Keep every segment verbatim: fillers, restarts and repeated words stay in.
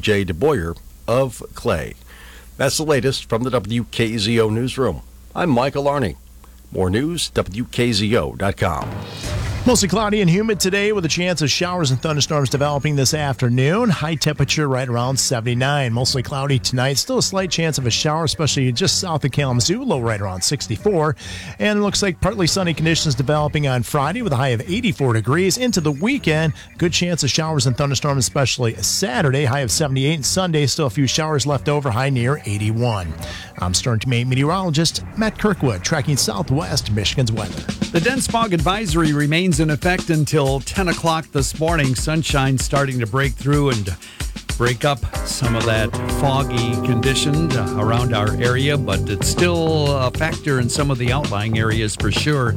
J. DeBoyer of Clay. That's the latest from the W K Z O Newsroom. I'm Michael Arney. More news, W K Z O dot com. Mostly cloudy and humid today with a chance of showers and thunderstorms developing this afternoon. High temperature right around seventy-nine. Mostly cloudy tonight. Still a slight chance of a shower, especially just south of Kalamazoo. Low right around sixty-four. And it looks like partly sunny conditions developing on Friday with a high of eighty-four degrees. Into the weekend, good chance of showers and thunderstorms, especially Saturday. High of seventy-eight. And Sunday, still a few showers left over. High near eighty-one. I'm Stern to Maine meteorologist Matt Kirkwood, tracking southwest Michigan's weather. The dense fog advisory remains in effect until ten o'clock this morning. Sunshine starting to break through and break up some of that foggy condition around our area, but it's still a factor in some of the outlying areas for sure.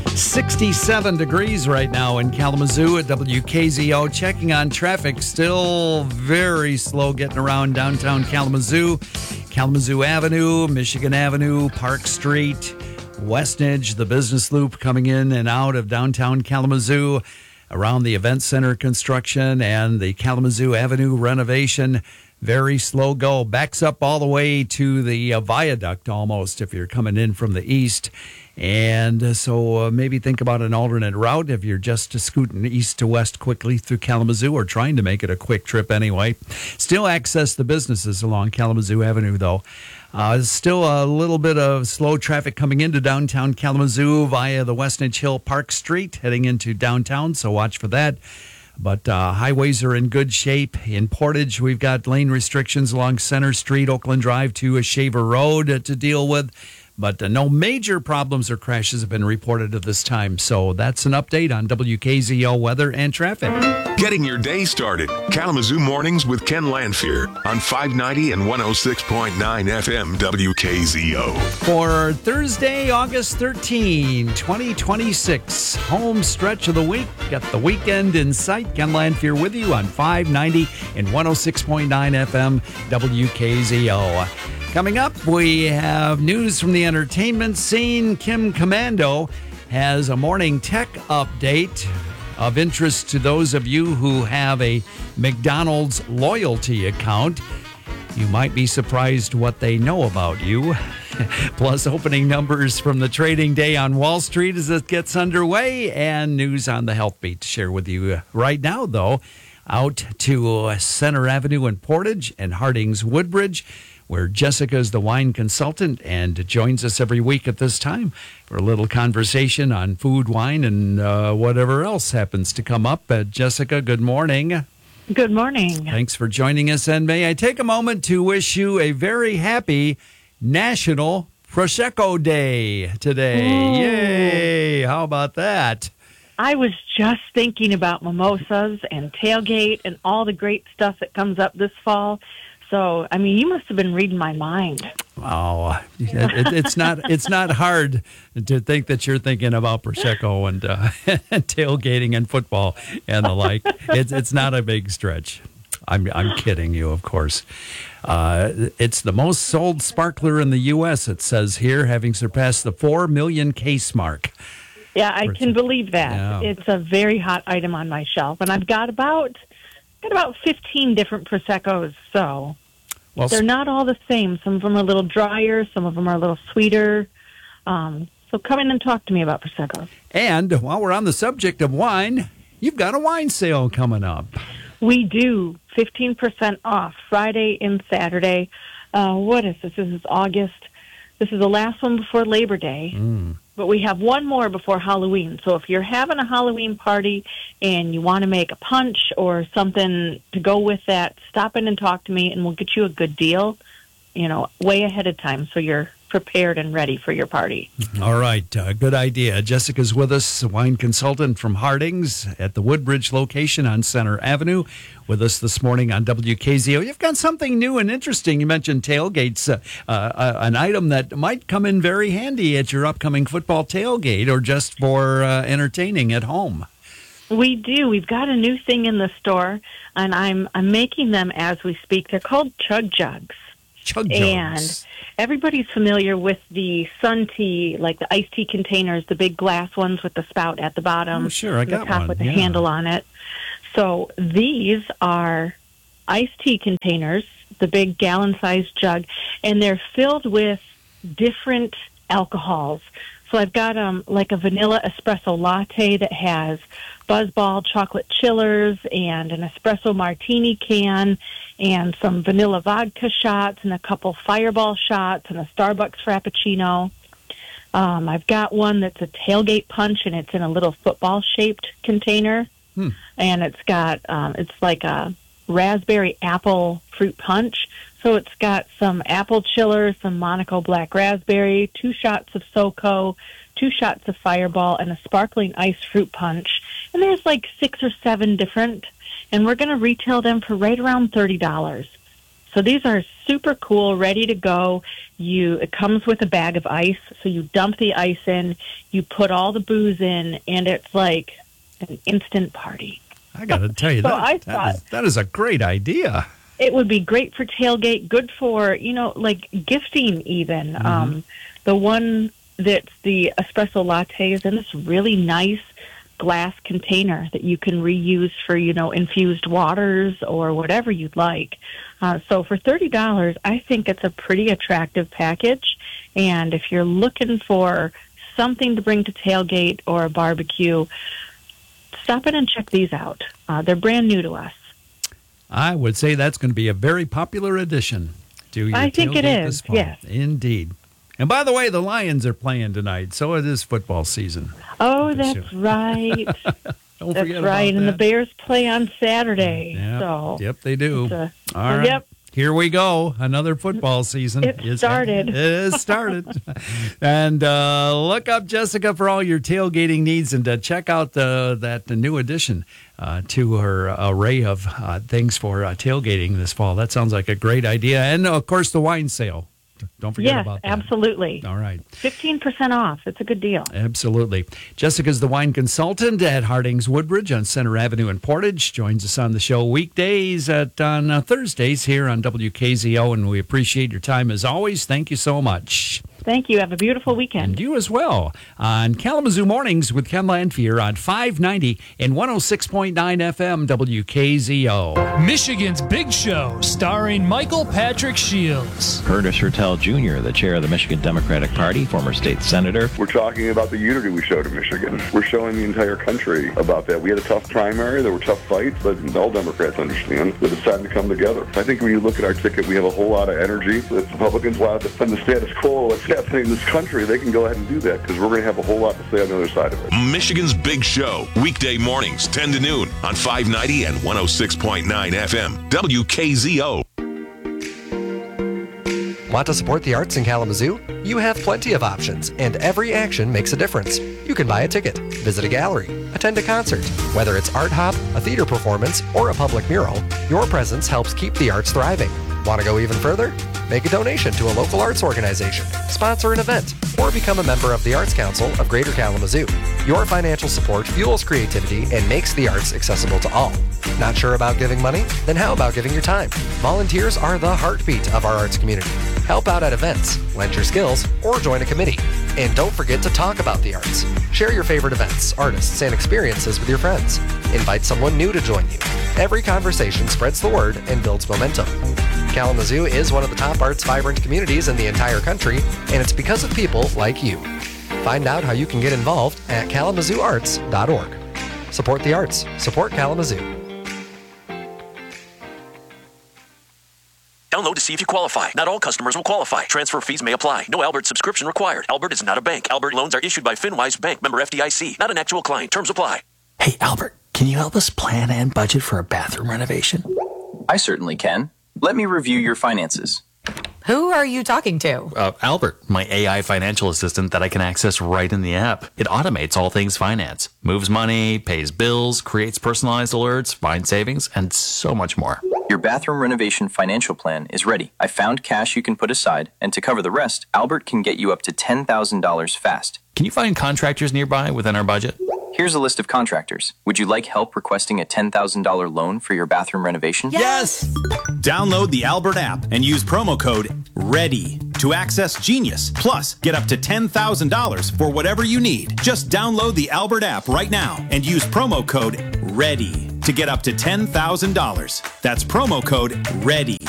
sixty-seven degrees right now in Kalamazoo at W K Z O. Checking on traffic, still very slow getting around downtown Kalamazoo. Kalamazoo Avenue, Michigan Avenue, Park Street, Westnedge, the business loop coming in and out of downtown Kalamazoo, around the event center construction and the Kalamazoo Avenue renovation. Very slow go. Backs up all the way to the uh, viaduct almost if you're coming in from the east. And uh, so uh, maybe think about an alternate route if you're just scooting east to west quickly through Kalamazoo or trying to make it a quick trip anyway. Still access the businesses along Kalamazoo Avenue, though. Uh, still a little bit of slow traffic coming into downtown Kalamazoo via the Westnedge Hill Park Street, heading into downtown, so watch for that. But uh, highways are in good shape. In Portage, we've got lane restrictions along Center Street, Oakland Drive to Shaver Road uh, to deal with. But uh, no major problems or crashes have been reported at this time. So that's an update on W K Z O weather and traffic. Getting your day started. Kalamazoo Mornings with Ken Lanfear on five ninety and one oh six point nine F M W K Z O. For Thursday, August thirteenth, twenty twenty-six, home stretch of the week. Got the weekend in sight. Ken Lanfear with you on five ninety and one oh six point nine F M W K Z O. Coming up, we have news from the entertainment scene. Kim Commando has a morning tech update of interest to those of you who have a McDonald's loyalty account. You might be surprised what they know about you. Plus opening numbers from the trading day on Wall Street as it gets underway, and news on the Health Beat to share with you right now, though. Out to Center Avenue in Portage and Harding's Woodbridge, where Jessica is the wine consultant and joins us every week at this time for a little conversation on food, wine, and uh, whatever else happens to come up. Uh, Jessica, good morning. Good morning. Thanks for joining us, and may I take a moment to wish you a very happy National Prosecco Day today. Ooh. Yay! How about that? I was just thinking about mimosas and tailgate and all the great stuff that comes up this fall. So, I mean, you must have been reading my mind. Oh, it, it's not it's not hard to think that you're thinking about Prosecco and, uh, and tailgating and football and the like. It's it's not a big stretch. I'm I'm kidding you, of course. Uh, it's the most sold sparkler in the U S, it says here, having surpassed the four million case mark. Yeah, I can believe that. Yeah. It's a very hot item on my shelf, and I've got about got about fifteen different Proseccos, so well, they're not all the same. Some of them are a little drier, some of them are a little sweeter. Um, so come in and talk to me about Prosecco. And while we're on the subject of wine, you've got a wine sale coming up. We do. fifteen percent off Friday and Saturday. Uh, what is this? This is August. This is the last one before Labor Day. Mm. But we have one more before Halloween. So if you're having a Halloween party and you want to make a punch or something to go with that, stop in and talk to me, and we'll get you a good deal, you know, way ahead of time so you're prepared and ready for your party. All right. Uh, good idea. Jessica's with us, a wine consultant from Harding's at the Woodbridge location on Center Avenue, with us this morning on W K Z O. You've got something new and interesting. You mentioned tailgates, uh, uh, an item that might come in very handy at your upcoming football tailgate or just for uh, entertaining at home. We do. We've got a new thing in the store, and I'm I'm making them as we speak. They're called Chug Jugs. Chug Jugs. And everybody's familiar with the Sun Tea, like the iced tea containers, the big glass ones with the spout at the bottom. Oh, sure, I got the top one. with the yeah. handle on it. So these are iced tea containers, the big gallon-sized jug, and they're filled with different alcohols. So I've got um like a vanilla espresso latte that has Buzzball chocolate chillers and an espresso martini can and some vanilla vodka shots and a couple Fireball shots and a Starbucks Frappuccino. Um, I've got one that's a tailgate punch, and it's in a little football-shaped container. Hmm. And it's got, um, it's like a raspberry apple fruit punch. So it's got some apple chiller, some Monaco black raspberry, two shots of SoCo, two shots of Fireball, and a sparkling ice fruit punch. And there's like six or seven different, and we're going to retail them for right around thirty dollars. So these are super cool, ready to go. You It comes with a bag of ice, so you dump the ice in, you put all the booze in, and it's like an instant party. I got to tell you, so that, I that, thought, is, that is a great idea. It would be great for tailgate, good for, you know, like gifting even. Mm-hmm. Um, the one that's the espresso latte is in this really nice glass container that you can reuse for, you know, infused waters or whatever you'd like. Uh, so for thirty dollars, I think it's a pretty attractive package. And if you're looking for something to bring to tailgate or a barbecue, stop in and check these out. Uh, they're brand new to us. I would say that's going to be a very popular addition to your I think it tailgate is, this fall. yes. Indeed. And by the way, the Lions are playing tonight, so it is football season. Oh, that's right. Don't that's forget right. about And that. the Bears play on Saturday. Yep, So yep they do. a, All right. Yep. Here we go. Another football season. It is started. It is started. And uh, look up Jessica for all your tailgating needs, and uh, check out uh, that the new addition uh, to her array of uh, things for uh, tailgating this fall. That sounds like a great idea. And, of course, the wine sale. Don't forget yes, about that. absolutely. All right. fifteen percent off. It's a good deal. Absolutely. Jessica's the wine consultant at Harding's Woodbridge on Center Avenue in Portage. Joins us on the show weekdays at on uh, Thursdays here on W K Z O, and we appreciate your time as always. Thank you so much. Thank you. Have a beautiful weekend. And you as well. On Kalamazoo Mornings with Ken Lanfear on five ninety and one oh six point nine F M W K Z O. Michigan's Big Show, starring Michael Patrick Shields. Curtis Hertel Junior, the chair of the Michigan Democratic Party, former state senator. We're talking about the unity we showed in Michigan. We're showing the entire country about that. We had a tough primary. There were tough fights, but all Democrats understand that it's time to come together. I think when you look at our ticket, we have a whole lot of energy. If Republicans want to defend the status quo, what's happening in this country, they can go ahead and do that because we're going to have a whole lot to say on the other side of it. Michigan's Big Show, weekday mornings, ten to noon on five ninety and one oh six point nine F M, W K Z O. Want to support the arts in Kalamazoo? You have plenty of options, and every action makes a difference. You can buy a ticket, visit a gallery, attend a concert. Whether it's art hop, a theater performance, or a public mural, your presence helps keep the arts thriving. Want to go even further? Make a donation to a local arts organization, sponsor an event, or become a member of the Arts Council of Greater Kalamazoo. Your financial support fuels creativity and makes the arts accessible to all. Not sure about giving money? Then how about giving your time? Volunteers are the heartbeat of our arts community. Help out at events, lend your skills, or join a committee. And don't forget to talk about the arts. Share your favorite events, artists, and experiences with your friends. Invite someone new to join you. Every conversation spreads the word and builds momentum. Kalamazoo is one of the top arts vibrant communities in the entire country, and it's because of people like you. Find out how you can get involved at kalamazoo arts dot org. Support the arts. Support Kalamazoo. Download to see if you qualify. Not all customers will qualify. Transfer fees may apply. No Albert subscription required. Albert is not a bank. Albert loans are issued by FinWise Bank, member F D I C. Not an actual client. Terms apply. Hey, Albert, can you help us plan and budget for a bathroom renovation? I certainly can. Let me review your finances. Who are you talking to? Uh, Albert, my A I financial assistant that I can access right in the app. It automates all things finance, moves money, pays bills, creates personalized alerts, finds savings, and so much more. Your bathroom renovation financial plan is ready. I found cash you can put aside, and to cover the rest, Albert can get you up to ten thousand dollars fast. Can you find contractors nearby within our budget? Here's a list of contractors. Would you like help requesting a ten thousand dollars loan for your bathroom renovation? Yes! Download the Albert app and use promo code READY to access Genius. Plus, get up to ten thousand dollars for whatever you need. Just download the Albert app right now and use promo code READY to get up to ten thousand dollars. That's promo code READY.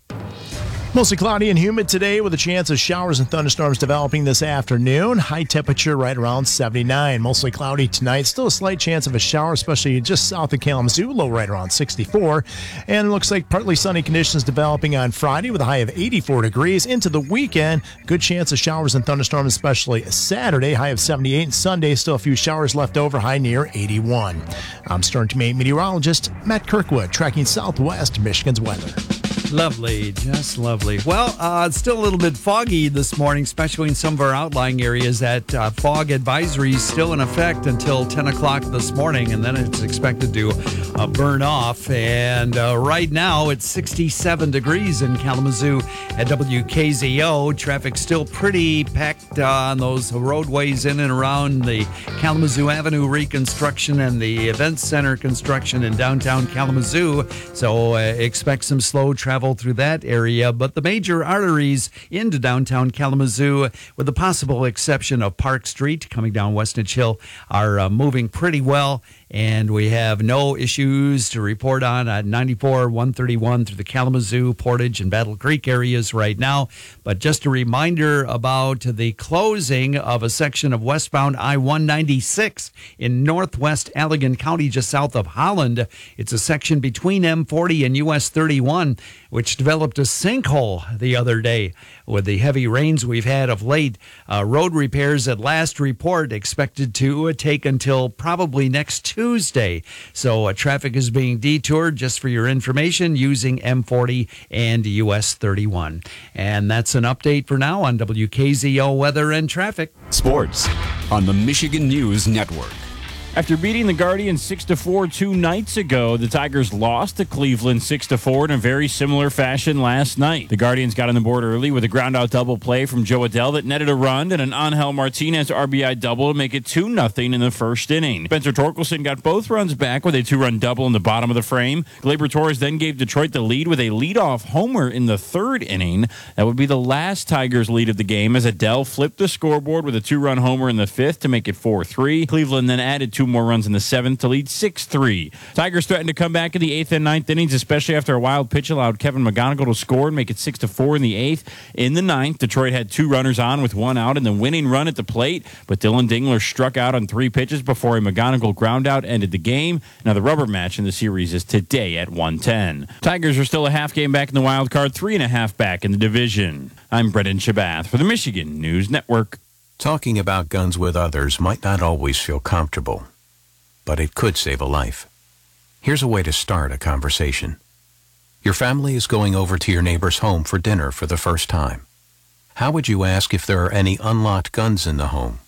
Mostly cloudy and humid today with a chance of showers and thunderstorms developing this afternoon. High temperature right around seventy-nine. Mostly cloudy tonight. Still a slight chance of a shower, especially just south of Kalamazoo. Low right around sixty-four. And it looks like partly sunny conditions developing on Friday with a high of eighty-four degrees. Into the weekend, good chance of showers and thunderstorms, especially Saturday. High of seventy-eight. And Sunday, still a few showers left over. High near eighty-one. I'm Stern Teammate meteorologist Matt Kirkwood, tracking Southwest Michigan's weather. Lovely, just lovely. Well, uh, it's still a little bit foggy this morning, especially in some of our outlying areas. That uh, fog advisory is still in effect until ten o'clock this morning, and then it's expected to uh, burn off. And uh, right now, it's sixty-seven degrees in Kalamazoo at W K Z O. Traffic still pretty packed uh, on those roadways in and around the Kalamazoo Avenue reconstruction and the Event Center construction in downtown Kalamazoo. So uh, expect some slow travel through that area, but the major arteries into downtown Kalamazoo, with the possible exception of Park Street coming down Westnedge Hill, are uh, moving pretty well. And we have no issues to report on at ninety-four, one thirty-one through the Kalamazoo, Portage, and Battle Creek areas right now. But just a reminder about the closing of a section of westbound I one ninety-six in northwest Allegan County, just south of Holland. It's a section between M forty and U S thirty-one, which developed a sinkhole the other day with the heavy rains we've had of late. Uh, road repairs at last report expected to take until probably next Tuesday. So uh, traffic is being detoured, just for your information, using M forty and U S thirty-one. And that's an update for now on W K Z O weather and traffic. Sports on the Michigan News Network. After beating the Guardians six to four two nights ago, the Tigers lost to Cleveland six to four in a very similar fashion last night. The Guardians got on the board early with a ground-out double play from Joe Adell that netted a run and an Angel Martinez R B I double to make it two nothing in the first inning. Spencer Torkelson got both runs back with a two-run double in the bottom of the frame. Gleyber Torres then gave Detroit the lead with a leadoff homer in the third inning. That would be the last Tigers lead of the game, as Adell flipped the scoreboard with a two-run homer in the fifth to make it four three. Cleveland then added two more runs in the seventh to lead six three. Tigers threatened to come back in the eighth and ninth innings, especially after a wild pitch allowed Kevin McGonigal to score and make it six to four in the eighth. In the ninth, Detroit had two runners on with one out and the winning run at the plate, but Dylan Dingler struck out on three pitches before a McGonigal ground out ended the game. Now the rubber match in the series is today at one ten. Tigers are still a half game back in the wild card, three and a half back in the division. I'm Brendan Shabath for the Michigan News Network. Talking about guns with others might not always feel comfortable, but it could save a life. Here's a way to start a conversation. Your family is going over to your neighbor's home for dinner for the first time. How would you ask if there are any unlocked guns in the home?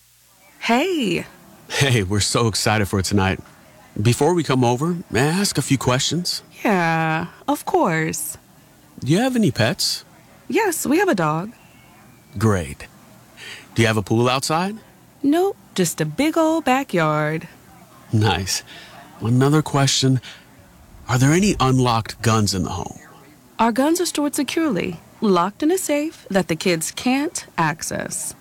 Hey. Hey, we're so excited for tonight. Before we come over, may I ask a few questions? Yeah, of course. Do you have any pets? Yes, we have a dog. Great. Do you have a pool outside? Nope, just a big old backyard. Nice. Another question. Are there any unlocked guns in the home? Our guns are stored securely, locked in a safe that the kids can't access.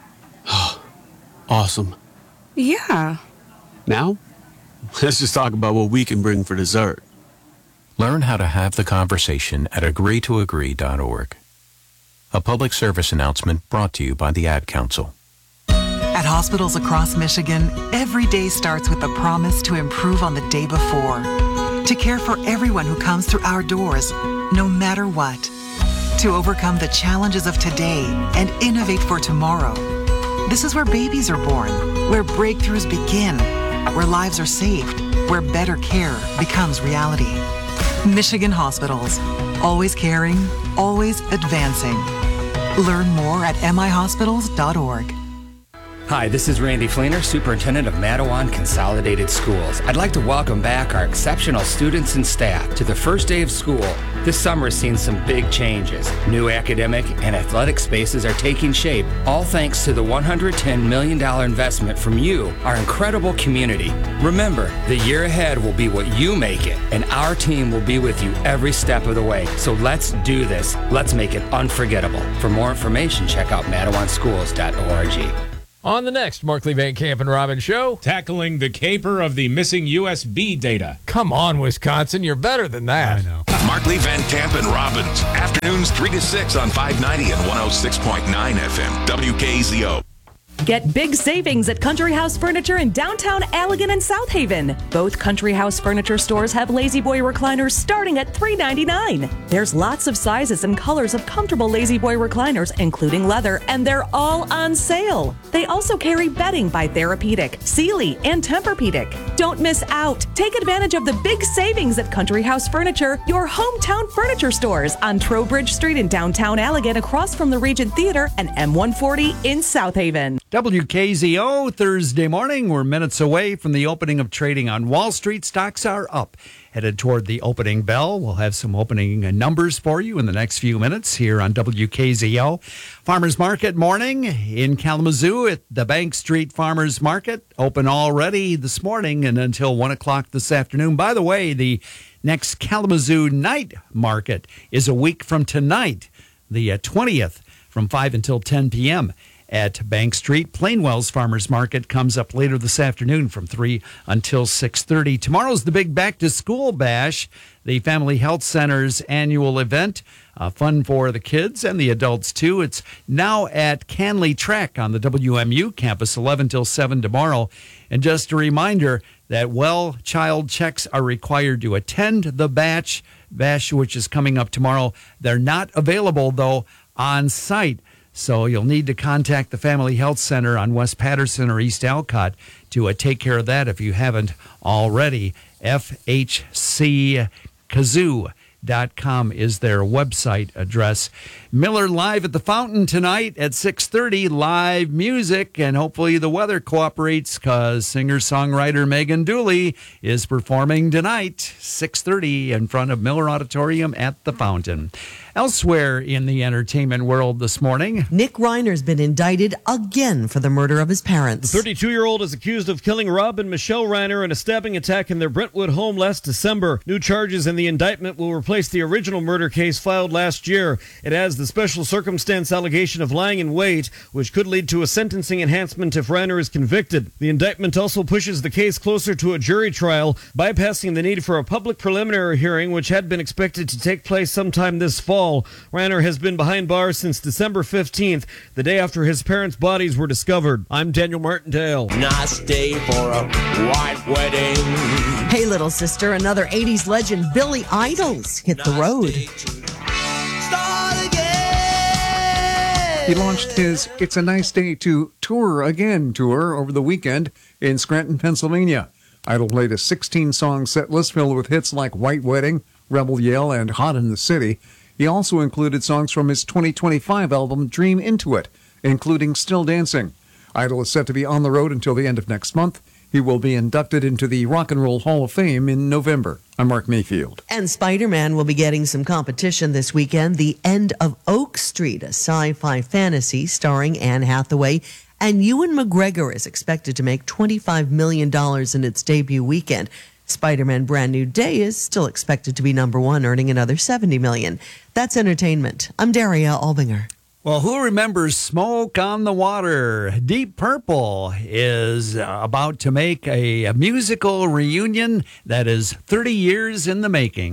Awesome. Yeah. Now, let's just talk about what we can bring for dessert. Learn how to have the conversation at agree to agree dot org. A public service announcement brought to you by the Ad Council. At hospitals across Michigan, every day starts with the promise to improve on the day before. To care for everyone who comes through our doors, no matter what. To overcome the challenges of today and innovate for tomorrow. This is where babies are born, where breakthroughs begin, where lives are saved, where better care becomes reality. Michigan Hospitals. Always caring, always advancing. Learn more at m i hospitals dot org. Hi, this is Randy Fleener, Superintendent of Matawan Consolidated Schools. I'd like to welcome back our exceptional students and staff to the first day of school. This summer has seen some big changes. New academic and athletic spaces are taking shape, all thanks to the one hundred ten million dollars investment from you, our incredible community. Remember, the year ahead will be what you make it, and our team will be with you every step of the way. So let's do this. Let's make it unforgettable. For more information, check out matawan schools dot org. On the next Markley, Van Camp, and Robbins show, tackling the caper of the missing U S B data. Come on, Wisconsin, you're better than that. I know. Markley, Van Camp, and Robbins. Afternoons three to six on five ninety and one oh six point nine F M. W K Z O. Get big savings at Country House Furniture in downtown Allegan and South Haven. Both Country House Furniture stores have Lazy Boy recliners starting at three ninety-nine. There's lots of sizes and colors of comfortable Lazy Boy recliners, including leather, and they're all on sale. They also carry bedding by Therapeutic, Sealy, and Tempur-Pedic. Don't miss out. Take advantage of the big savings at Country House Furniture, your hometown furniture stores on Trowbridge Street in downtown Allegan, across from the Regent Theater, and M one forty in South Haven. W K Z O, Thursday morning. We're minutes away from the opening of trading on Wall Street. Stocks are up, headed toward the opening bell. We'll have some opening numbers for you in the next few minutes here on W K Z O. Farmers Market morning in Kalamazoo at the Bank Street Farmers Market. Open already this morning and until one o'clock this afternoon. By the way, the next Kalamazoo night market is a week from tonight, the twentieth, from five until ten p.m. at Bank Street. Plainwell's Farmers Market comes up later this afternoon from three until six thirty. Tomorrow's the big back-to-school bash, the Family Health Center's annual event. Uh, fun for the kids and the adults, too. It's now at Canley Track on the W M U campus, eleven till seven tomorrow. And just a reminder that, well, child checks are required to attend the batch, bash, which is coming up tomorrow. They're not available, though, on site. So you'll need to contact the Family Health Center on West Patterson or East Alcott to uh, take care of that if you haven't already. F H C Kazoo dot com is their website address. Miller live at the Fountain tonight at six thirty. Live music, and hopefully the weather cooperates because singer-songwriter Megan Dooley is performing tonight, six thirty, in front of Miller Auditorium at the Fountain. Elsewhere in the entertainment world this morning, Nick Reiner's been indicted again for the murder of his parents. The thirty-two-year-old is accused of killing Rob and Michelle Reiner in a stabbing attack in their Brentwood home last December. New charges in the indictment will replace the original murder case filed last year. It adds the special circumstance allegation of lying in wait, which could lead to a sentencing enhancement if Reiner is convicted. The indictment also pushes the case closer to a jury trial, bypassing the need for a public preliminary hearing, which had been expected to take place sometime this fall. Reiner has been behind bars since December fifteenth, the day after his parents' bodies were discovered. I'm Daniel Martindale. Nice day for a white wedding. Hey, little sister, another eighties legend, Billy Idol's hit the road. He launched his It's a Nice Day to Tour Again tour over the weekend in Scranton, Pennsylvania. Idol played a sixteen-song set list filled with hits like White Wedding, Rebel Yell, and Hot in the City. He also included songs from his twenty twenty-five album Dream Into It, including Still Dancing. Idol is set to be on the road until the end of next month. He will be inducted into the Rock and Roll Hall of Fame in November. I'm Mark Mayfield. And Spider-Man will be getting some competition this weekend. The End of Oak Street, a sci-fi fantasy starring Anne Hathaway. And Ewan McGregor is expected to make twenty-five million dollars in its debut weekend. Spider-Man Brand New Day is still expected to be number one, earning another seventy million dollars. That's entertainment. I'm Daria Albinger. Well, who remembers Smoke on the Water? Deep Purple is about to make a, a musical reunion that is thirty years in the making.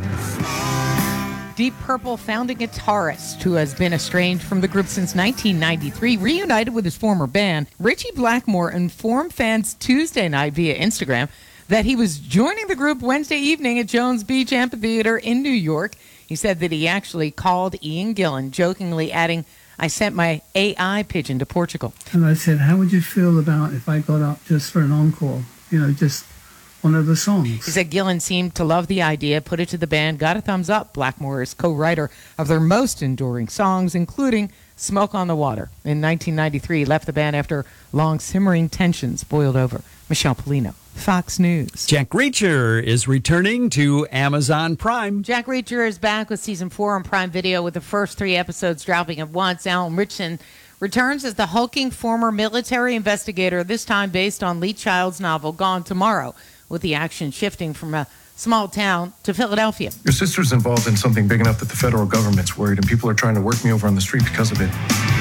Deep Purple founding guitarist who has been estranged from the group since nineteen ninety-three, reunited with his former band. Richie Blackmore informed fans Tuesday night via Instagram that he was joining the group Wednesday evening at Jones Beach Amphitheater in New York. He said that he actually called Ian Gillan, jokingly adding, "I sent my A I pigeon to Portugal." And I said, how would you feel about if I got up just for an encore? You know, just one of the songs. He said Gillan seemed to love the idea, put it to the band, got a thumbs up. Blackmore is co-writer of their most enduring songs, including Smoke on the Water. In nineteen ninety-three, he left the band after long simmering tensions boiled over. Michelle Polino, Fox News. Jack Reacher is returning to Amazon Prime. Jack Reacher is back with season four on Prime Video, with the first three episodes dropping at once. Alan Richson returns as the hulking former military investigator, this time based on Lee Child's novel Gone Tomorrow, with the action shifting from a small town to Philadelphia. Your sister's involved in something big enough that the federal government's worried, and people are trying to work me over on the street because of it.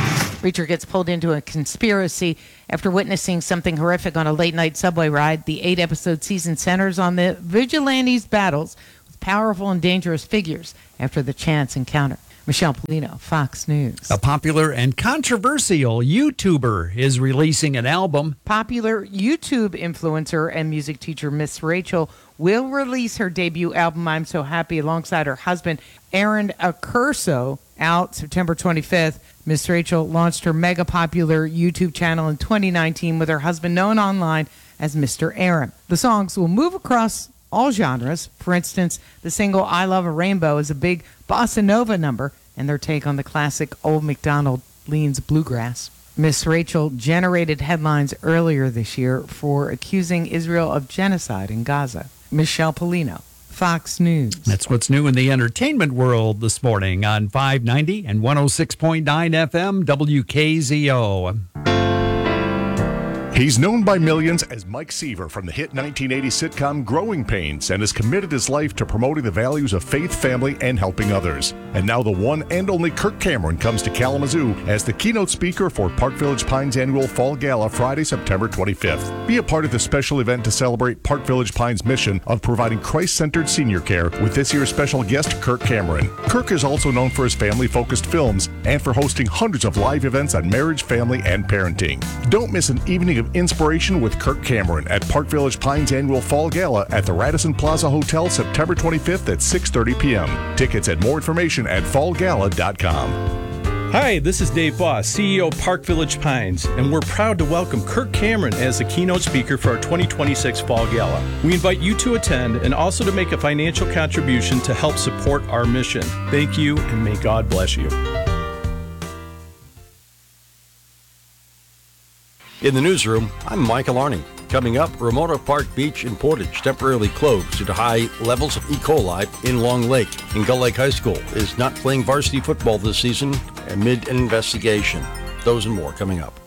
Reacher gets pulled into a conspiracy after witnessing something horrific on a late-night subway ride. The eight-episode season centers on the vigilantes' battles with powerful and dangerous figures after the chance encounter. Michelle Polino, Fox News. A popular and controversial YouTuber is releasing an album. Popular YouTube influencer and music teacher Miss Rachel will release her debut album, I'm So Happy, alongside her husband, Aaron Accurso, out September twenty-fifth. Miss Rachel launched her mega popular YouTube channel in twenty nineteen with her husband, known online as Mister Aaron. The songs will move across all genres. For instance, the single I Love a Rainbow is a big bossa nova number, and their take on the classic Old MacDonald leans bluegrass. Miss Rachel generated headlines earlier this year for accusing Israel of genocide in Gaza. Michelle Polino, Fox News. That's what's new in the entertainment world this morning on five ninety and one oh six point nine F M W K Z O. He's known by millions as Mike Seaver from the hit nineteen eighty sitcom Growing Pains and has committed his life to promoting the values of faith, family, and helping others. And now the one and only Kirk Cameron comes to Kalamazoo as the keynote speaker for Park Village Pines annual Fall Gala Friday, September twenty-fifth. Be a part of the special event to celebrate Park Village Pines' mission of providing Christ-centered senior care with this year's special guest, Kirk Cameron. Kirk is also known for his family-focused films and for hosting hundreds of live events on marriage, family, and parenting. Don't miss an evening of inspiration with Kirk Cameron at Park Village Pines annual Fall Gala at the Radisson Plaza Hotel September twenty-fifth at six thirty p.m. Tickets and more information at fall gala dot com. Hi, this is Dave Voss, C E O of Park Village Pines, and we're proud to welcome Kirk Cameron as the keynote speaker for our twenty twenty-six Fall Gala. We invite you to attend and also to make a financial contribution to help support our mission. Thank you, and may God bless you. In the newsroom, I'm Michael Arning. Coming up, Ramona Park Beach in Portage temporarily closed due to high levels of E. coli in Long Lake. And Gull Lake High School is not playing varsity football this season amid an investigation. Those and more coming up.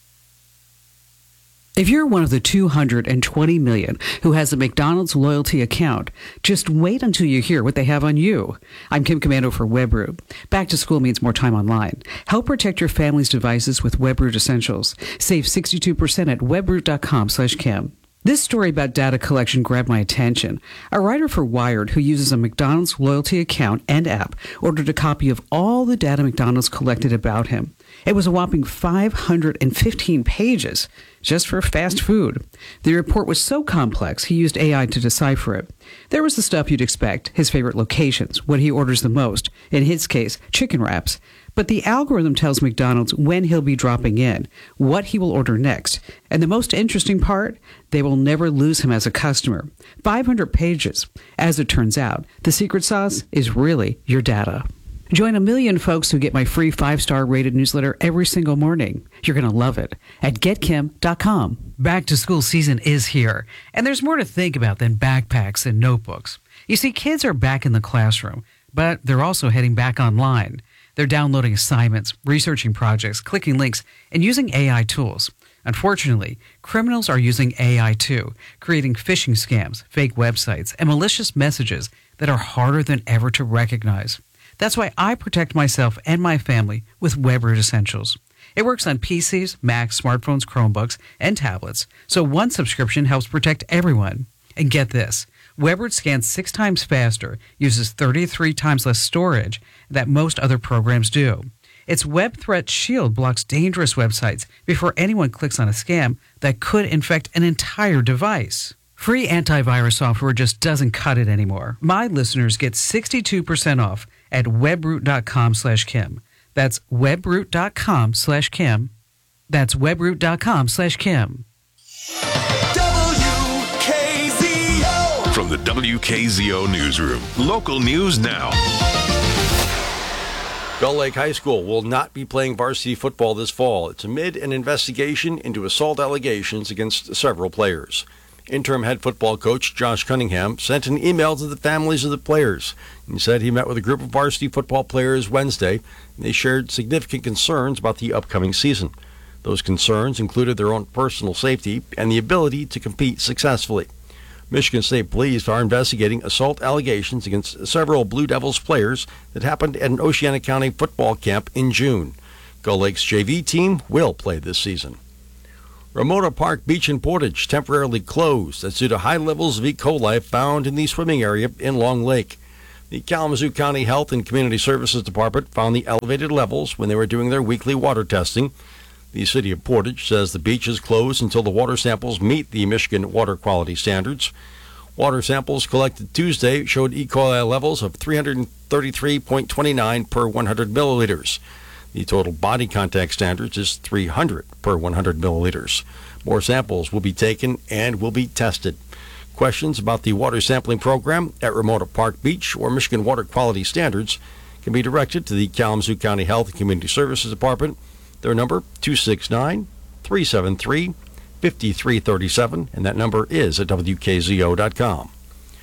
If you're one of the two hundred twenty million who has a McDonald's loyalty account, just wait until you hear what they have on you. I'm Kim Commando for Webroot. Back to school means more time online. Help protect your family's devices with Webroot Essentials. Save sixty-two percent at webroot.com slash Kim. This story about data collection grabbed my attention. A writer for Wired who uses a McDonald's loyalty account and app ordered a copy of all the data McDonald's collected about him. It was a whopping five hundred fifteen pages just for fast food. The report was so complex, he used A I to decipher it. There was the stuff you'd expect, his favorite locations, what he orders the most, in his case, chicken wraps. But the algorithm tells McDonald's when he'll be dropping in, what he will order next. And the most interesting part, they will never lose him as a customer. five hundred pages. As it turns out, the secret sauce is really your data. Join a million folks who get my free five-star rated newsletter every single morning. You're going to love it at get kim dot com. Back to school season is here, and there's more to think about than backpacks and notebooks. You see, kids are back in the classroom, but they're also heading back online. They're downloading assignments, researching projects, clicking links, and using A I tools. Unfortunately, criminals are using A I too, creating phishing scams, fake websites, and malicious messages that are harder than ever to recognize. That's why I protect myself and my family with Webroot Essentials. It works on P Cs, Macs, smartphones, Chromebooks, and tablets, so one subscription helps protect everyone. And get this, Webroot scans six times faster, uses thirty-three times less storage than most other programs do. Its Web Threat Shield blocks dangerous websites before anyone clicks on a scam that could infect an entire device. Free antivirus software just doesn't cut it anymore. My listeners get sixty-two percent off at webroot.com slash Kim. That's webroot.com slash Kim. That's webroot.com slash Kim. W K Z O. From the W K Z O Newsroom, local news now. Gull Lake High School will not be playing varsity football this fall. It's amid an investigation into assault allegations against several players. Interim head football coach Josh Cunningham sent an email to the families of the players. He said he met with a group of varsity football players Wednesday, and they shared significant concerns about the upcoming season. Those concerns included their own personal safety and the ability to compete successfully. Michigan State Police are investigating assault allegations against several Blue Devils players that happened at an Oceana County football camp in June. Gull Lake's J V team will play this season. Ramona Park Beach in Portage temporarily closed. That's due to high levels of E. coli found in the swimming area in Long Lake. The Kalamazoo County Health and Community Services Department found the elevated levels when they were doing their weekly water testing. The city of Portage says the beach is closed until the water samples meet the Michigan water quality standards. Water samples collected Tuesday showed E. coli levels of three hundred thirty-three point two nine per one hundred milliliters. The total body contact standards is three hundred per one hundred milliliters. More samples will be taken and will be tested. Questions about the water sampling program at Ramona Park Beach or Michigan Water Quality Standards can be directed to the Kalamazoo County Health and Community Services Department. Their number, two six nine, three seven three, five three three seven, and that number is at W K Z O dot com.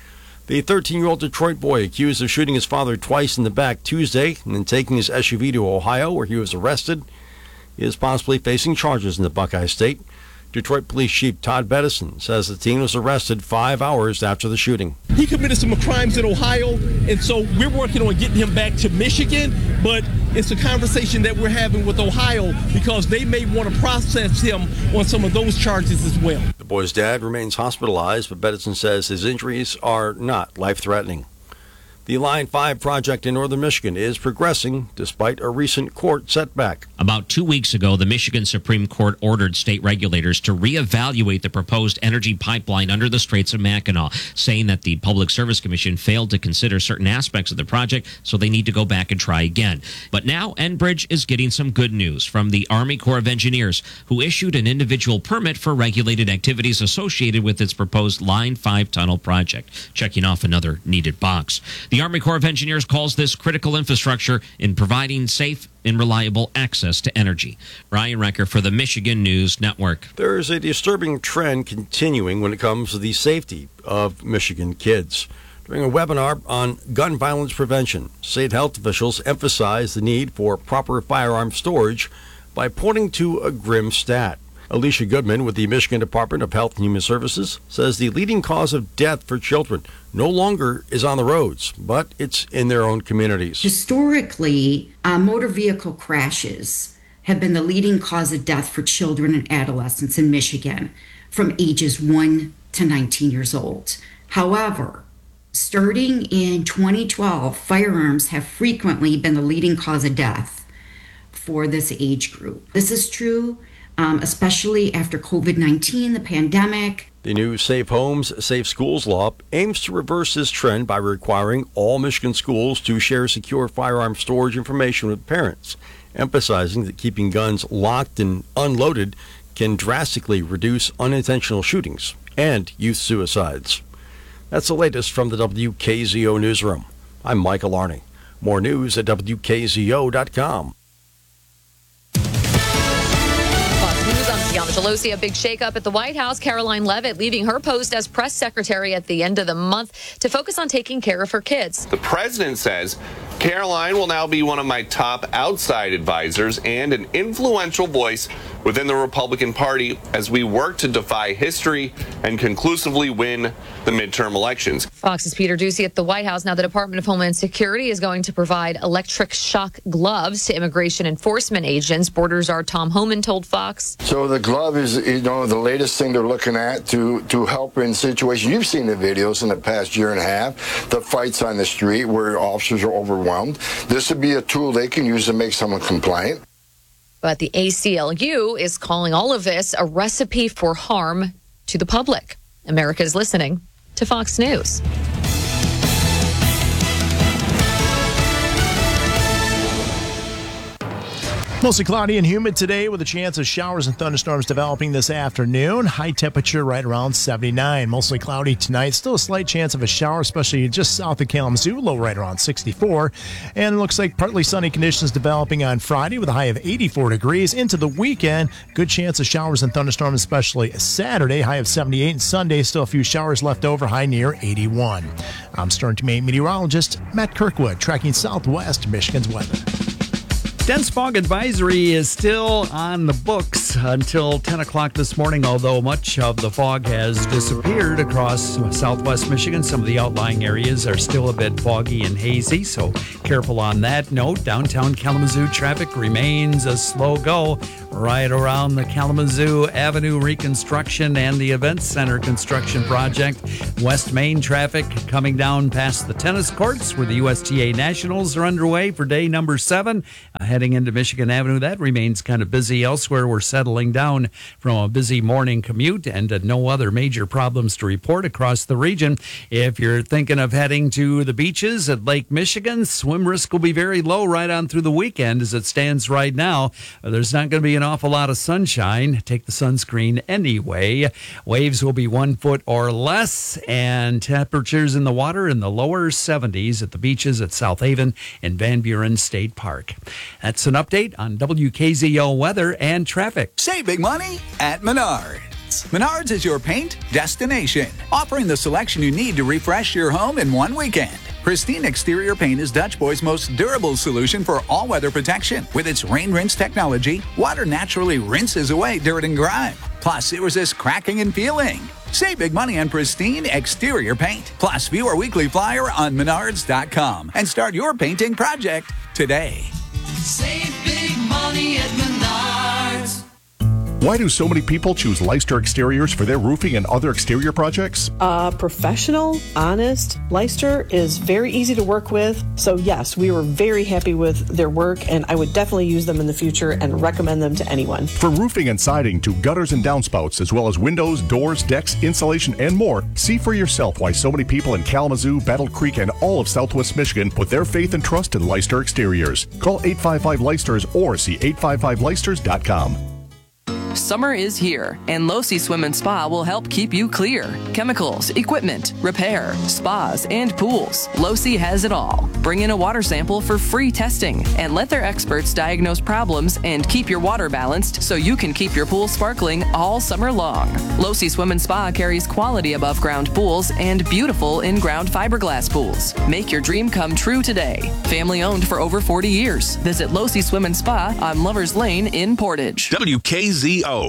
The thirteen-year-old Detroit boy accused of shooting his father twice in the back Tuesday and then taking his S U V to Ohio, where he was arrested, is possibly facing charges in the Buckeye State. Detroit Police Chief Todd Bettison says the teen was arrested five hours after the shooting. He committed some crimes in Ohio, and so we're working on getting him back to Michigan, but it's a conversation that we're having with Ohio because they may want to process him on some of those charges as well. The boy's dad remains hospitalized, but Bettison says his injuries are not life-threatening. The Line five project in northern Michigan is progressing despite a recent court setback. About two weeks ago, the Michigan Supreme Court ordered state regulators to reevaluate the proposed energy pipeline under the Straits of Mackinac, saying that the Public Service Commission failed to consider certain aspects of the project, so they need to go back and try again. But now Enbridge is getting some good news from the Army Corps of Engineers, who issued an individual permit for regulated activities associated with its proposed Line five tunnel project, checking off another needed box. The The Army Corps of Engineers calls this critical infrastructure in providing safe and reliable access to energy. Ryan Recker for the Michigan News Network. There is a disturbing trend continuing when it comes to the safety of Michigan kids. During a webinar on gun violence prevention, state health officials emphasized the need for proper firearm storage by pointing to a grim stat. Alicia Goodman with the Michigan Department of Health and Human Services says the leading cause of death for children no longer is on the roads, but it's in their own communities. Historically, uh, motor vehicle crashes have been the leading cause of death for children and adolescents in Michigan from ages one to nineteen years old. However, starting in twenty twelve, firearms have frequently been the leading cause of death for this age group. This is true Um, especially after COVID nineteen, the pandemic. The new Safe Homes, Safe Schools law aims to reverse this trend by requiring all Michigan schools to share secure firearm storage information with parents, emphasizing that keeping guns locked and unloaded can drastically reduce unintentional shootings and youth suicides. That's the latest from the W K Z O newsroom. I'm Michael Arney. More news at W K Z O dot com. Bianca Pelosi, a big shakeup at the White House. Caroline Leavitt leaving her post as press secretary at the end of the month to focus on taking care of her kids. The president says Caroline will now be one of my top outside advisors and an influential voice within the Republican Party as we work to defy history and conclusively win the midterm elections. Fox's Peter Doocy at the White House. Now the Department of Homeland Security is going to provide electric shock gloves to immigration enforcement agents. Border czar Tom Homan told Fox. So the glove is, you know, the latest thing they're looking at to, to help in situations. You've seen the videos in the past year and a half, the fights on the street where officers are overwhelmed. This would be a tool they can use to make someone compliant. But the A C L U is calling all of this a recipe for harm to the public. America is listening to Fox News. Mostly cloudy and humid today with a chance of showers and thunderstorms developing this afternoon. High temperature right around seventy-nine. Mostly cloudy tonight. Still a slight chance of a shower, especially just south of Kalamazoo. Low right around sixty-four. And it looks like partly sunny conditions developing on Friday with a high of eighty-four degrees. Into the weekend, good chance of showers and thunderstorms, especially Saturday. High of seventy-eight. And Sunday, still a few showers left over. High near eighty-one. I'm Stern to Maine meteorologist Matt Kirkwood, tracking southwest Michigan's weather. Dense fog advisory is still on the books until ten o'clock this morning, although much of the fog has disappeared across southwest Michigan. Some of the outlying areas are still a bit foggy and hazy, so careful on that note. Downtown Kalamazoo traffic remains a slow go right around the Kalamazoo Avenue reconstruction and the Events Center construction project. West Main traffic coming down past the tennis courts where the U S T A Nationals are underway for day number seven. Uh, heading into Michigan Avenue, that remains kind of busy. Elsewhere, we're settling down from a busy morning commute and uh, no other major problems to report across the region. If you're thinking of heading to the beaches at Lake Michigan, swim risk will be very low right on through the weekend as it stands right now. Uh, there's not going to be an awful lot of sunshine. Take the sunscreen anyway. Waves will be one foot or less, and temperatures in the water in the lower seventies at the beaches at South Haven and Van Buren State Park. That's an update on W K Z O weather and traffic. Save big money at Menards. Menards is your paint destination, offering the selection you need to refresh your home in one weekend. Pristine Exterior Paint is Dutch Boy's most durable solution for all-weather protection. With its rain rinse technology, water naturally rinses away dirt and grime. Plus, it resists cracking and peeling. Save big money on Pristine Exterior Paint. Plus, view our weekly flyer on menards dot com and start your painting project today. Save big money at Menards. Why do so many people choose Leicester Exteriors for their roofing and other exterior projects? Uh, professional, honest. Leicester is very easy to work with. So yes, we were very happy with their work, and I would definitely use them in the future and recommend them to anyone. For roofing and siding to gutters and downspouts, as well as windows, doors, decks, insulation, and more, see for yourself why so many people in Kalamazoo, Battle Creek, and all of Southwest Michigan put their faith and trust in Leicester Exteriors. Call eight five five Leicesters or see eight five five Leicesters dot com. Summer is here, and Losi Swim and Spa will help keep you clear. Chemicals, equipment, repair, spas, and pools. Losi has it all. Bring in a water sample for free testing, and let their experts diagnose problems and keep your water balanced so you can keep your pool sparkling all summer long. Losi Swim and Spa carries quality above-ground pools and beautiful in-ground fiberglass pools. Make your dream come true today. Family owned for over forty years. Visit Losi Swim and Spa on Lovers Lane in Portage. W K Z O.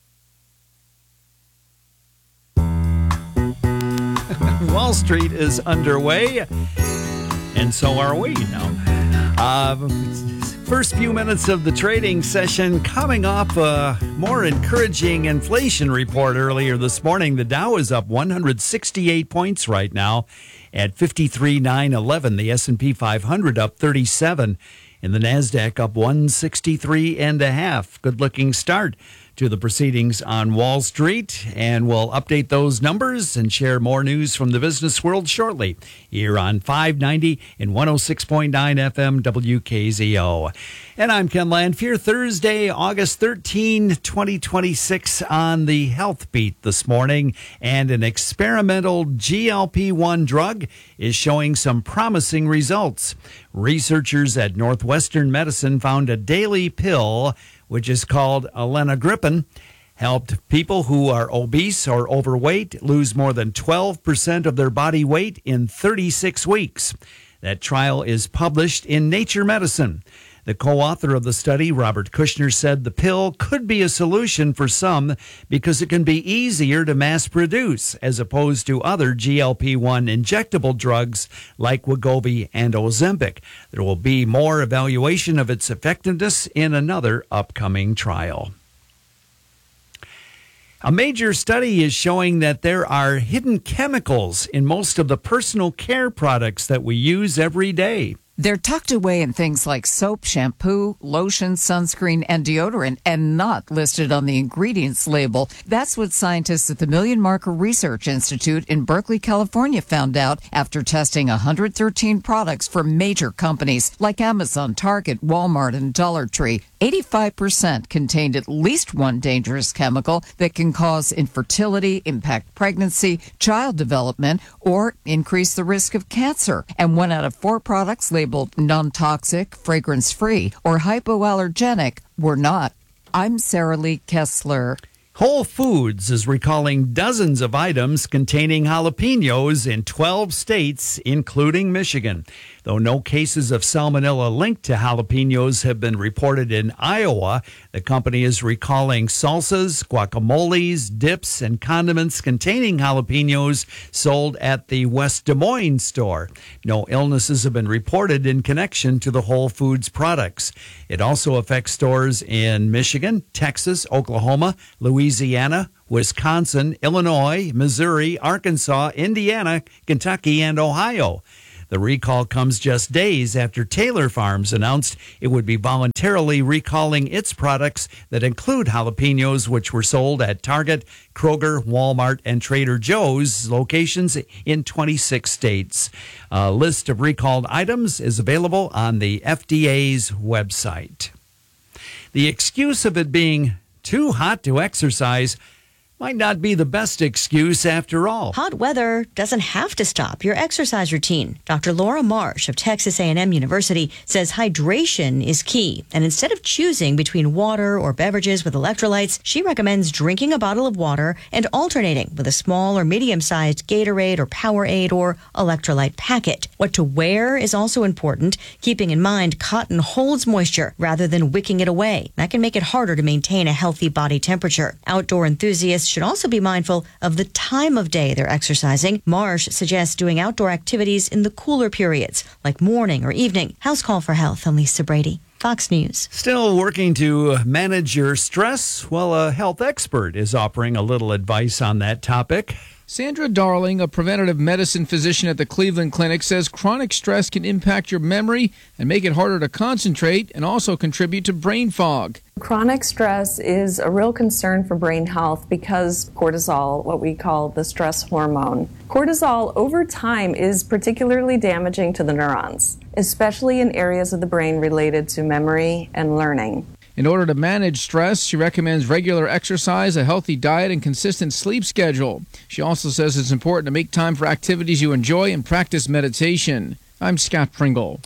Wall Street is underway, and so are we now. Uh, first few minutes of the trading session coming off a more encouraging inflation report earlier this morning. The Dow is up one hundred sixty-eight points right now at fifty-three thousand nine hundred eleven. The S and P five hundred up thirty-seven, and the NASDAQ up one sixty-three and a half. Good-looking start to the proceedings on Wall Street, and we'll update those numbers and share more news from the business world shortly here on five ninety and one oh six point nine F M W K Z O. And I'm Ken Lanfear. Thursday, August thirteenth, twenty twenty-six on the Health Beat this morning, and an experimental G L P one drug is showing some promising results. Researchers at Northwestern Medicine found a daily pill which is called alenagripin, helped people who are obese or overweight lose more than twelve percent of their body weight in thirty-six weeks. That trial is published in Nature Medicine. The co-author of the study, Robert Kushner, said the pill could be a solution for some because it can be easier to mass produce as opposed to other G L P one injectable drugs like Wegovy and Ozempic. There will be more evaluation of its effectiveness in another upcoming trial. A major study is showing that there are hidden chemicals in most of the personal care products that we use every day. They're tucked away in things like soap, shampoo, lotion, sunscreen, and deodorant, and not listed on the ingredients label. That's what scientists at the Million Marker Research Institute in Berkeley, California found out after testing one hundred thirteen products from major companies like Amazon, Target, Walmart, and Dollar Tree. eighty-five percent contained at least one dangerous chemical that can cause infertility, impact pregnancy, child development, or increase the risk of cancer. And one out of four products labeled non-toxic, fragrance-free, or hypoallergenic were not. I'm Sarah Lee Kessler. Whole Foods is recalling dozens of items containing jalapenos in twelve states, including Michigan. Though no cases of salmonella linked to jalapenos have been reported in Iowa, the company is recalling salsas, guacamoles, dips, and condiments containing jalapenos sold at the West Des Moines store. No illnesses have been reported in connection to the Whole Foods products. It also affects stores in Michigan, Texas, Oklahoma, Louisiana, Wisconsin, Illinois, Missouri, Arkansas, Indiana, Kentucky, and Ohio. The recall comes just days after Taylor Farms announced it would be voluntarily recalling its products that include jalapenos, which were sold at Target, Kroger, Walmart, and Trader Joe's locations in twenty-six states. A list of recalled items is available on the F D A's website. The excuse of it being too hot to exercise might not be the best excuse after all. Hot weather doesn't have to stop your exercise routine. Doctor Laura Marsh of Texas A and M University says hydration is key. And instead of choosing between water or beverages with electrolytes, she recommends drinking a bottle of water and alternating with a small or medium-sized Gatorade or Powerade or electrolyte packet. What to wear is also important, keeping in mind cotton holds moisture rather than wicking it away. That can make it harder to maintain a healthy body temperature. Outdoor enthusiasts should also be mindful of the time of day they're exercising. Marsh suggests doing outdoor activities in the cooler periods, like morning or evening. House Call for Health. I'm Lisa Brady, Fox News. Still working to manage your stress? Well, a health expert is offering a little advice on that topic. Sandra Darling, a preventative medicine physician at the Cleveland Clinic, says chronic stress can impact your memory and make it harder to concentrate and also contribute to brain fog. Chronic stress is a real concern for brain health because cortisol, what we call the stress hormone, cortisol over time is particularly damaging to the neurons, especially in areas of the brain related to memory and learning. In order to manage stress, she recommends regular exercise, a healthy diet, and consistent sleep schedule. She also says it's important to make time for activities you enjoy and practice meditation. I'm Scott Pringle.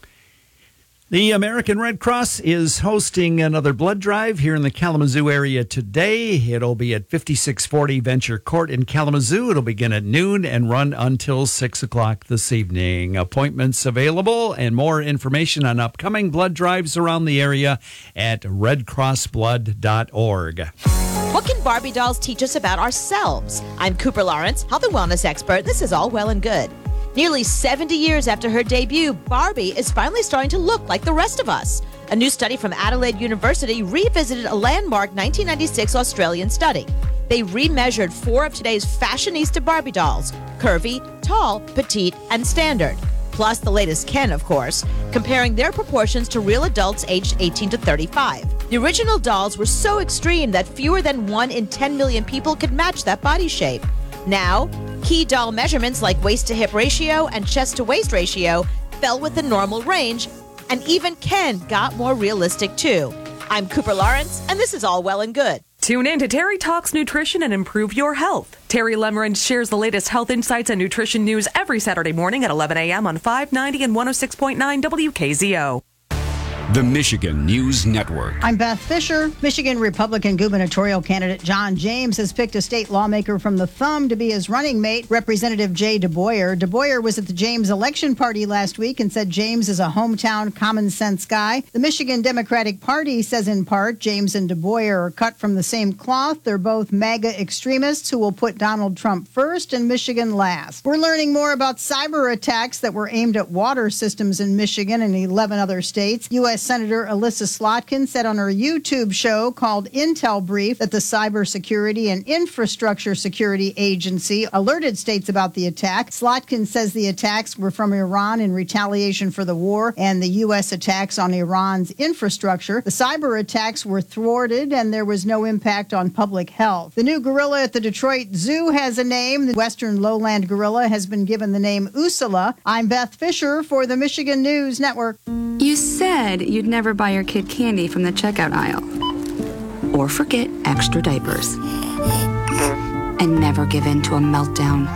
The American Red Cross is hosting another blood drive here in the Kalamazoo area today. It'll be at fifty-six forty Venture Court in Kalamazoo. It'll begin at noon and run until six o'clock this evening. Appointments available and more information on upcoming blood drives around the area at red cross blood dot org. What can Barbie dolls teach us about ourselves? I'm Cooper Lawrence, health and wellness expert. This is all well and good. Nearly seventy years after her debut, Barbie is finally starting to look like the rest of us. A new study from Adelaide University revisited a landmark nineteen ninety-six Australian study. They remeasured four of today's fashionista Barbie dolls: curvy, tall, petite, and standard. Plus the latest Ken, of course, comparing their proportions to real adults aged eighteen to thirty-five. The original dolls were so extreme that fewer than one in ten million people could match that body shape. Now, key doll measurements like waist-to-hip ratio and chest-to-waist ratio fell within normal range, and even Ken got more realistic too. I'm Cooper Lawrence, and this is all well and good. Tune in to Terry Talks Nutrition and Improve Your Health. Terry Lemerand shares the latest health insights and nutrition news every Saturday morning at eleven a.m. on five ninety and one oh six point nine W K Z O. The Michigan News Network. I'm Beth Fisher. Michigan Republican gubernatorial candidate John James has picked a state lawmaker from the Thumb to be his running mate, Representative Jay DeBoyer. DeBoyer was at the James election party last week and said James is a hometown common sense guy. The Michigan Democratic Party says in part James and DeBoyer are cut from the same cloth. They're both MAGA extremists who will put Donald Trump first and Michigan last. We're learning more about cyber attacks that were aimed at water systems in Michigan and eleven other states. U S Senator Alyssa Slotkin said on her YouTube show called Intel Brief that the Cybersecurity and Infrastructure Security Agency alerted states about the attack. Slotkin says the attacks were from Iran in retaliation for the war and the U S attacks on Iran's infrastructure. The cyber attacks were thwarted and there was no impact on public health. The new gorilla at the Detroit Zoo has a name. The Western Lowland gorilla has been given the name Usala. I'm Beth Fisher for the Michigan News Network. You said you'd never buy your kid candy from the checkout aisle. Or forget extra diapers. And never give in to a meltdown.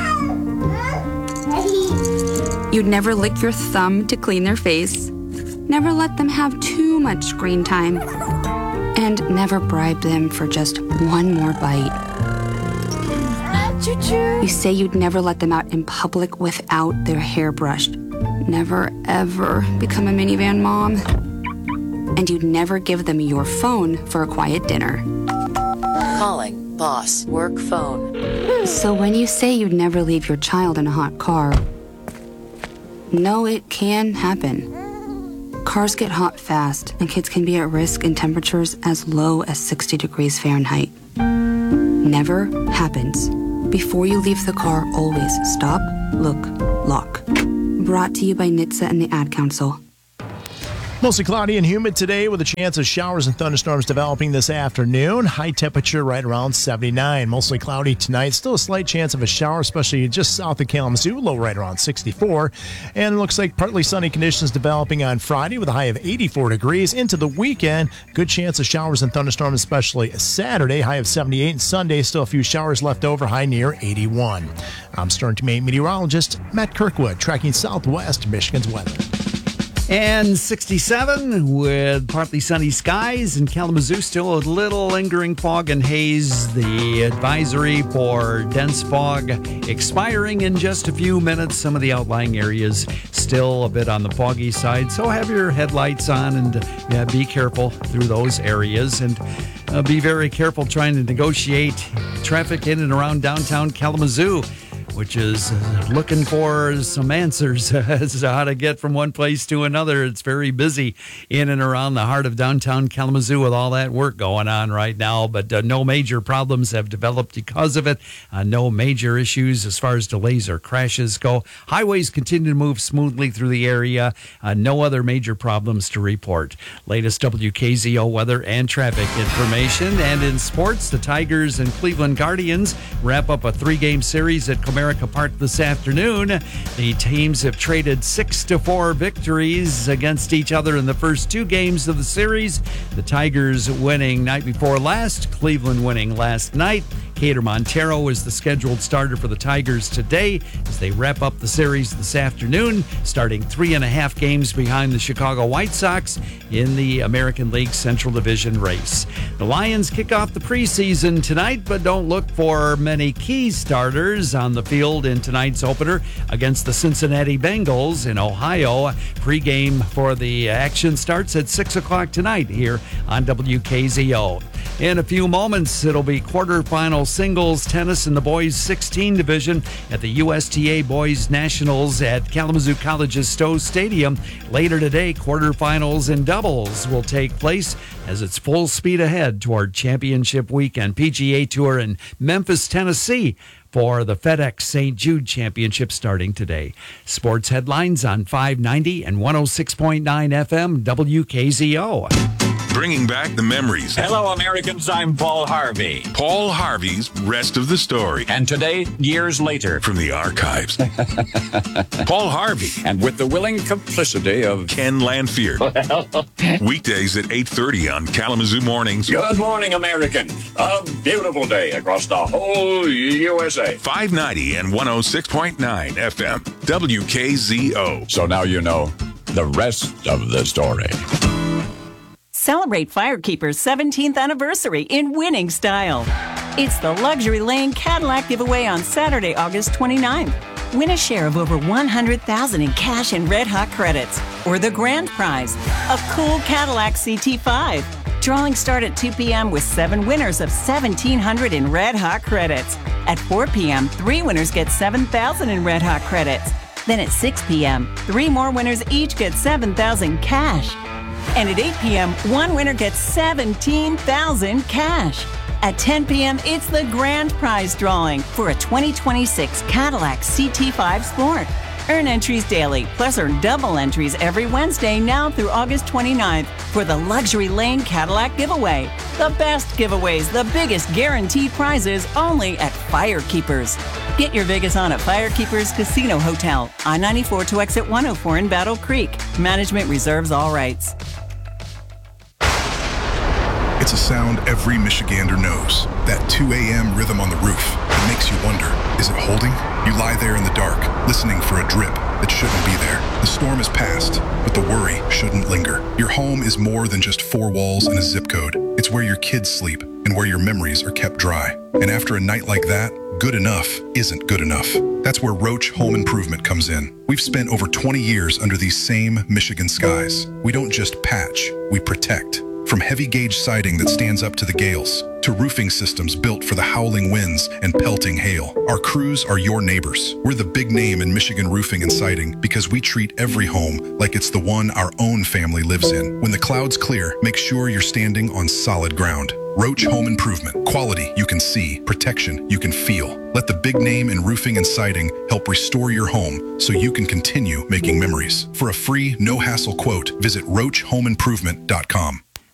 You'd never lick your thumb to clean their face. Never let them have too much screen time. And never bribe them for just one more bite. You say you'd never let them out in public without their hair brushed. Never, ever become a minivan mom. And you'd never give them your phone for a quiet dinner. Calling boss work phone. So when you say you'd never leave your child in a hot car, no, it can happen. Cars get hot fast, and kids can be at risk in temperatures as low as sixty degrees Fahrenheit. Never happens. Before you leave the car, always stop, look, lock. Brought to you by N H T S A and the Ad Council. Mostly cloudy and humid today with a chance of showers and thunderstorms developing this afternoon. High temperature right around seventy-nine. Mostly cloudy tonight. Still a slight chance of a shower, especially just south of Kalamazoo. Low right around sixty-four. And it looks like partly sunny conditions developing on Friday with a high of eighty-four degrees. Into the weekend, good chance of showers and thunderstorms, especially Saturday. High of seventy-eight. And Sunday, still a few showers left over. High near eighty-one. I'm Stern to Maine meteorologist Matt Kirkwood, tracking southwest Michigan's weather. And sixty-seven with partly sunny skies in Kalamazoo. Still a little lingering fog and haze. The advisory for dense fog expiring in just a few minutes. Some of the outlying areas still a bit on the foggy side. So have your headlights on and yeah, be careful through those areas. And uh, be very careful trying to negotiate traffic in and around downtown Kalamazoo, which is looking for some answers as to how to get from one place to another. It's very busy in and around the heart of downtown Kalamazoo with all that work going on right now, but uh, no major problems have developed because of it. Uh, no major issues as far as delays or crashes go. Highways continue to move smoothly through the area. Uh, no other major problems to report. Latest W K Z O weather and traffic information. And in sports, the Tigers and Cleveland Guardians wrap up a three-game series at Comerica Park this afternoon. The teams have traded six to four victories against each other in the first two games of the series. The Tigers winning night before last, Cleveland winning last night. Cater Montero is the scheduled starter for the Tigers today as they wrap up the series this afternoon, starting three and a half games behind the Chicago White Sox in the American League Central Division race. The Lions kick off the preseason tonight, but don't look for many key starters on the field in tonight's opener against the Cincinnati Bengals in Ohio. Pre-game for the action starts at six o'clock tonight here on W K Z O. In a few moments, it'll be quarterfinal singles tennis in the boys sixteen division at the U S T A Boys Nationals at Kalamazoo College's Stowe Stadium. Later today, quarterfinals in doubles will take place as it's full speed ahead toward championship weekend. P G A Tour in Memphis, Tennessee for the FedEx Saint Jude Championship starting today. Sports headlines on five ninety and one oh six point nine F M W K Z O. Bringing back the memories. Hello, Americans. I'm Paul Harvey. Paul Harvey's Rest of the Story. And today, years later. From the archives. Paul Harvey. And with the willing complicity of Ken Lanfear. Well. Weekdays at eight thirty on Kalamazoo Mornings. Good morning, Americans. A beautiful day across the whole U S A. five ninety and one oh six point nine F M. W K Z O. So now you know the rest of the story. Celebrate Firekeeper's seventeenth anniversary in winning style. It's the Luxury Lane Cadillac giveaway on Saturday, August twenty-ninth. Win a share of over one hundred thousand dollars in cash and red hot credits. Or the grand prize, a cool Cadillac C T five. Drawings start at two p.m. with seven winners of seventeen hundred dollars in red hot credits. At four p.m., three winners get seven thousand dollars in red hot credits. Then at six p.m., three more winners each get seven thousand dollars cash. And at eight p.m., one winner gets seventeen thousand dollars cash. At ten p.m., it's the grand prize drawing for a twenty twenty-six Cadillac C T five Sport. Earn entries daily, plus earn double entries every Wednesday now through August twenty-ninth for the Luxury Lane Cadillac giveaway. The best giveaways, the biggest guaranteed prizes, only at Firekeepers. Get your Vegas on at Firekeepers Casino Hotel, I ninety-four to exit one oh four in Battle Creek. Management reserves all rights. It's a sound every Michigander knows. That two a.m. rhythm on the roof. It makes you wonder, is it holding? You lie there in the dark, listening for a drip, that shouldn't be there. The storm is past, but the worry shouldn't linger. Your home is more than just four walls and a zip code. It's where your kids sleep and where your memories are kept dry. And after a night like that, good enough isn't good enough. That's where Roach Home Improvement comes in. We've spent over twenty years under these same Michigan skies. We don't just patch, we protect. From heavy gauge siding that stands up to the gales, to roofing systems built for the howling winds and pelting hail, our crews are your neighbors. We're the big name in Michigan roofing and siding because we treat every home like it's the one our own family lives in. When the clouds clear, make sure you're standing on solid ground. Roach Home Improvement. Quality you can see, protection you can feel. Let the big name in roofing and siding help restore your home so you can continue making memories. For a free, no-hassle quote, visit roach home improvement dot com.